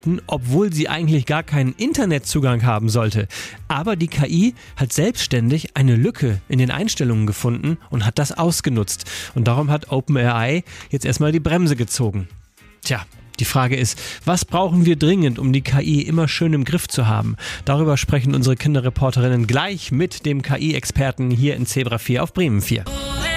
obwohl sie eigentlich gar keinen Internetzugang haben sollte. Aber die KI hat selbstständig eine Lücke in den Einstellungen gefunden und hat das ausgenutzt. Und darum hat OpenAI jetzt erstmal die Bremse gezogen. Tja, die Frage ist, was brauchen wir dringend, um die KI immer schön im Griff zu haben? Darüber sprechen unsere Kinderreporterinnen gleich mit dem KI-Experten hier in Zebra 4 auf Bremen 4.